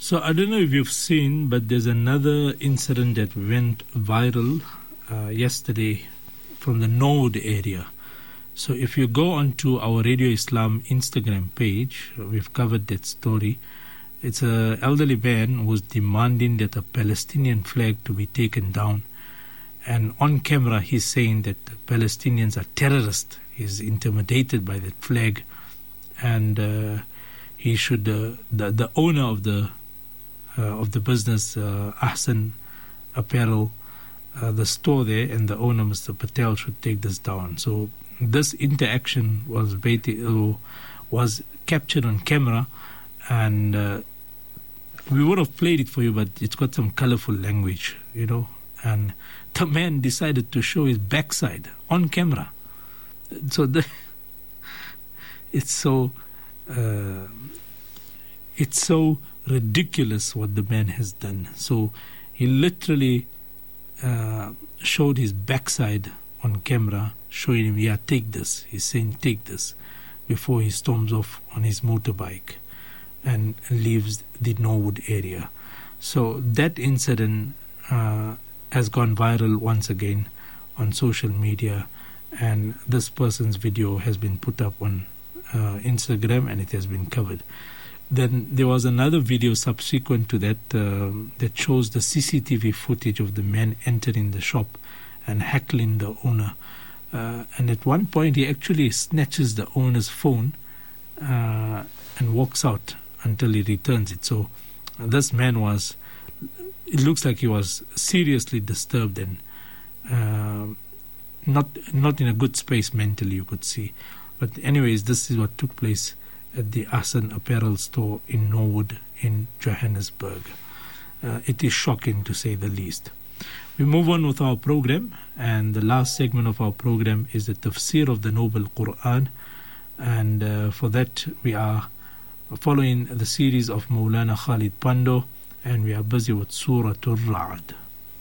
So I don't know if you've seen, but there's another incident that went viral yesterday from the Norwood area. So if you go onto our Radio Islam Instagram page, we've covered that story. It's an elderly man who was demanding that a Palestinian flag to be taken down. And on camera, he's saying that the Palestinians are terrorists. He's intimidated by that flag. And he should, the owner of the business, Ahsan Apparel, the store there, and the owner, Mr. Patel, should take this down. So this interaction was captured on camera, and we would have played it for you, but it's got some colorful language, you know. And the man decided to show his backside on camera. So it's so ridiculous what the man has done. So he literally showed his backside on camera, showing him, yeah, take this. He's saying, take this, before he storms off on his motorbike and leaves the Norwood area. So that incident has gone viral once again on social media, and this person's video has been put up on Instagram, and it has been covered. Then there was another video subsequent to that that shows the CCTV footage of the man entering the shop and heckling the owner. And at one point, he actually snatches the owner's phone and walks out until he returns it. So this man it looks like he was seriously disturbed and not in a good space mentally, you could see. But anyways, this is what took place at the Ahsan Apparel store in Norwood in Johannesburg. It is shocking, to say the least. We move on with our program, and the last segment of our program is the tafsir of the Noble Quran, and for that we are following the series of Maulana Khalid Pando, and we are busy with Surah Al-Ra'd.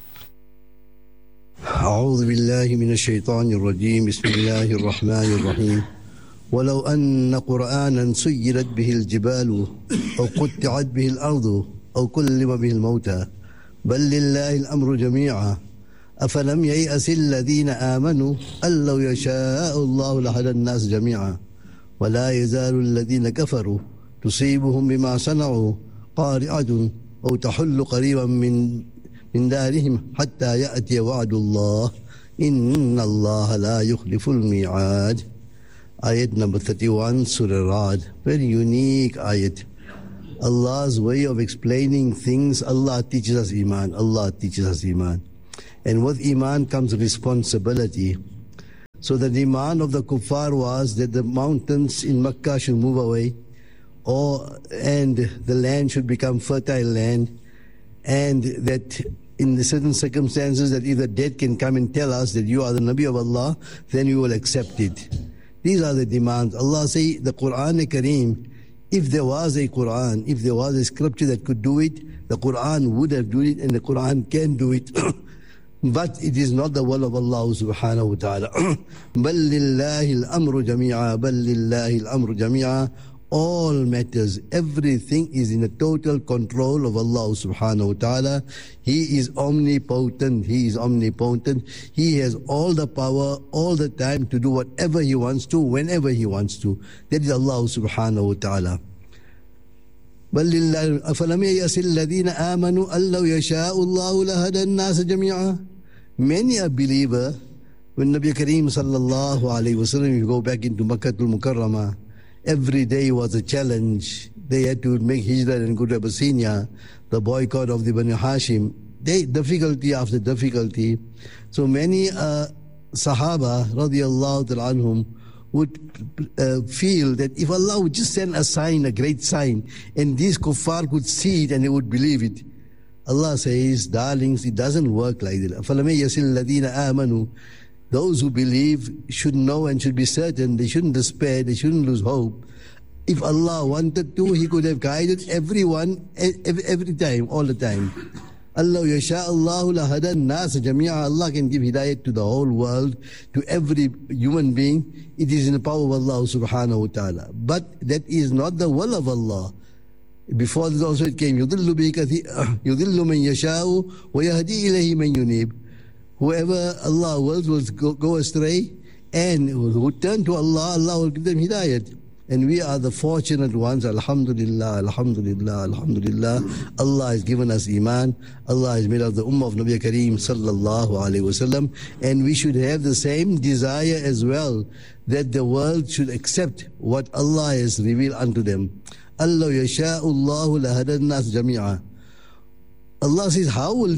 أعوذ بالله من الشيطان الرجيم بسم الله الرحمن الرحيم ولو أن قرآنا سيرت به الجبال أو قطعت به الأرض أو كلم به الموتى بل لله الأمر جميعا أفلم ييأس الذين آمنوا أن لو يشاء الله لهدى الناس جميعا ولا يزال الذين كفروا تصيبهم بما صنعوا قارعة أو تحل قريبا من دارهم حتى يأتي وعد الله إن الله لا يخلف الميعاد. Ayat number 31, Surah Ra'd. Very unique ayat. Allah's way of explaining things. Allah teaches us Iman. Allah teaches us Iman. And with Iman comes responsibility. So the demand of the kuffar was that the mountains in Makkah should move away, and the land should become fertile land, and that in the certain circumstances that if the dead can come and tell us that you are the Nabi of Allah, then we will accept it. These are the demands. Allah say the Quran Kareem, if there was a Quran, if there was a scripture that could do it, the Quran would have done it, and the Quran can do it. But it is not the will of Allah subhanahu wa ta'ala. بَلْ لِلَّهِ الْأَمْرُ جَمِيعًا بَلْ لِلَّهِ الْأَمْرُ جَمِيعًا. All matters, everything is in the total control of Allah subhanahu wa ta'ala. He is omnipotent, He is omnipotent. He has all the power, all the time to do whatever He wants to, whenever He wants to. That is Allah subhanahu wa ta'ala. بل لله أفلم ييأس الذين آمنوا أن لو يشاء الله لهدى الناس جميعا. Many a believer, when Nabi Kareem sallallahu alayhi wa sallam, you go back into Makkatul Mukarramah, every day was a challenge. They had to make hijrah and go to Abyssinia, the boycott of the Bani Hashim. Difficulty after difficulty. So many Sahaba radiallahu ta'ala anhum would feel that if Allah would just send a sign, a great sign, and these kuffar could see it and they would believe it. Allah says, darlings, it doesn't work like that. فَلَمَ يَسِلْ الَّذِينَ آمَنُوا. Those who believe should know and should be certain. They shouldn't despair, they shouldn't lose hope. If Allah wanted to, He could have guided everyone, every time, all the time. Allah yasha Allahu lahada an-nas jami'a. Allah can give hidayat to the whole world, to every human being. It is in the power of Allah subhanahu wa ta'ala. But that is not the will of Allah. Before this also it came, يُضِلُّ مَنْ يَشَاءُ وَيَهْدِي إِلَيْهِ مَنْ يُنِيبُ. Whoever Allah wills will go astray, and who turn to Allah, Allah will give them hidayat. And we are the fortunate ones. Alhamdulillah, alhamdulillah, alhamdulillah. Allah has given us iman. Allah has made us the ummah of Nabi Kareem sallallahu alayhi wasallam. And we should have the same desire as well, that the world should accept what Allah has revealed unto them. Allah yasha'u Allahu lahadan nas jami'a. Allah says, how will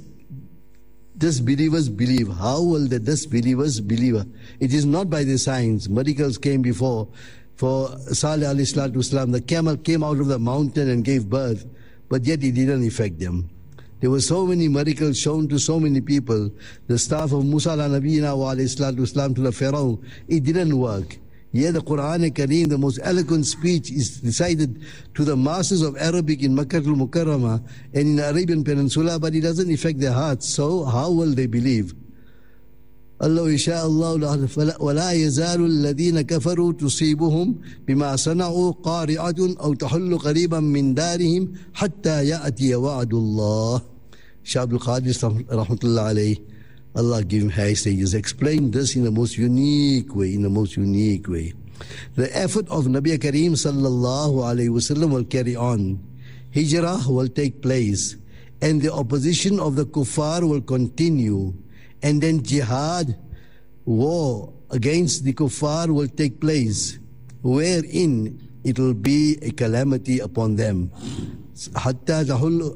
disbelievers believe? How will the disbelievers believe? It is not by the signs. Miracles came before. For Salih alayhi salatu wasalam, the camel came out of the mountain and gave birth, but yet it didn't affect them. There were so many miracles shown to so many people. The staff of Musa ala nabiyina wa alayhi salatu wasalam to the Pharaoh, it didn't work. Yet the Quran Kareem, the most eloquent speech, is recited to the masses of Arabic in Makkah al-Mukarramah and in the Arabian Peninsula, but it doesn't affect their hearts. So how will they believe? Allah yasha Allah ولا يزال الذين كفروا تصيبهم بما صنعوا قارعة أو تحل قريبا من دارهم حتى يأتي وعد الله. Shah Abdul Qadir rahmatullah alayhi, Allah give him high stages, explained this in the most unique way, The effort of Nabi Kareem sallallahu alayhi wasallam will carry on. Hijrah will take place, and the opposition of the kuffar will continue. And then jihad, war against the kuffar will take place, wherein it will be a calamity upon them. حتى تحل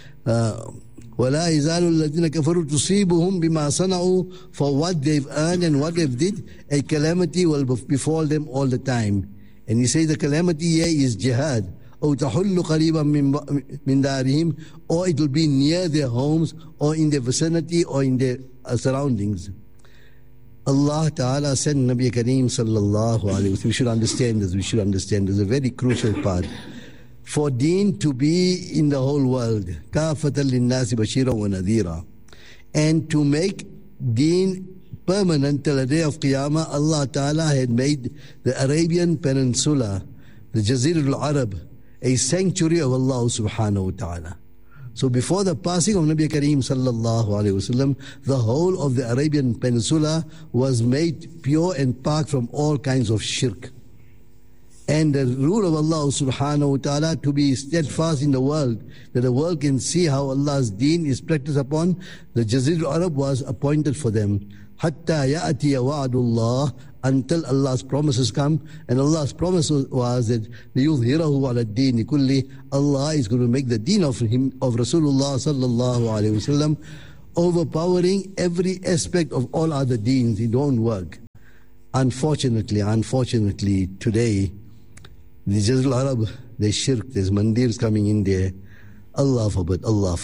ولا يزال الذين كفروا تصيبهم بما صنعوا, for what they've earned and what they've did, a calamity will befall them all the time. And he says the calamity here is jihad. أو تحل قريبا من دارهم, or it will be near their homes or in their vicinity or in their surroundings. Allah Ta'ala sent Nabi Kareem sallallahu alayhi wa sallam. We should understand this. It's a very crucial part. For deen to be in the whole world, كافة للناس بشيرا ونذيرا, and to make deen permanent till the day of Qiyamah, Allah Ta'ala had made the Arabian Peninsula, the Jazir al-Arab, a sanctuary of Allah subhanahu wa ta'ala. So before the passing of Nabi Kareem sallallahu alayhi wasallam, the whole of the Arabian Peninsula was made pure and parked from all kinds of shirk. And the rule of Allah subhanahu wa ta'ala to be steadfast in the world, that the world can see how Allah's deen is practiced upon, the Jazir al-Arab was appointed for them. Hatta ya'atiya wa'adullah, until Allah's promises come. And Allah's promise was that لِيُظْهِرَهُ عَلَى الدِّينِ كُلِّهِ, Allah is going to make the deen of Rasulullah sallallahu alayhi wa sallam overpowering every aspect of all other deens. It won't work. Unfortunately, today, the Jazir al-Arab, there's shirk, there's mandirs coming in there. Allah forbid.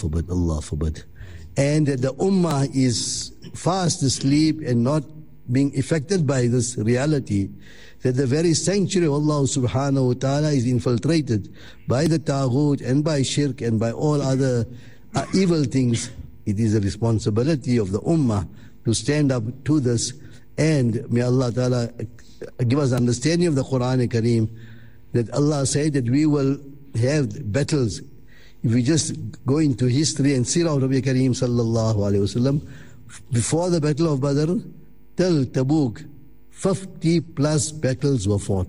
And the ummah is fast asleep and not being affected by this reality, that the very sanctuary of Allah subhanahu wa ta'ala is infiltrated by the taghut and by shirk and by all other evil things. It is a responsibility of the ummah to stand up to this, and may Allah ta'ala give us understanding of the Quran Kareem, that Allah said that we will have battles. If we just go into history and see Nabi Kareem sallallahu alayhi wa sallam, before the battle of Badr till Tabuk, 50 plus battles were fought.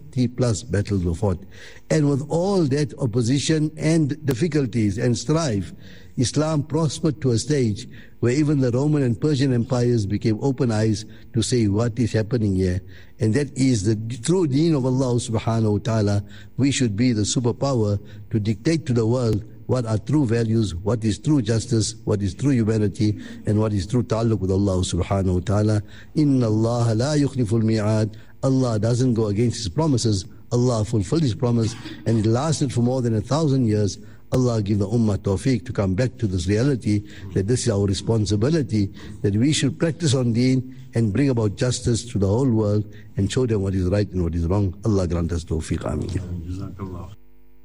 And with all that opposition and difficulties and strife, Islam prospered to a stage where even the Roman and Persian empires became open eyes to say what is happening here. And that is the true deen of Allah subhanahu wa ta'ala. We should be the superpower to dictate to the world what are true values, what is true justice, what is true humanity, and what is true ta'alluq with Allah subhanahu wa ta'ala. Inna Allah la yukhliful mi'ad. Allah doesn't go against His promises. Allah fulfilled His promise, and it lasted for more than 1,000 years. Allah give the ummah tawfiq to come back to this reality, that this is our responsibility, that we should practice on deen and bring about justice to the whole world and show them what is right and what is wrong. Allah grant us tawfiq. Ameen.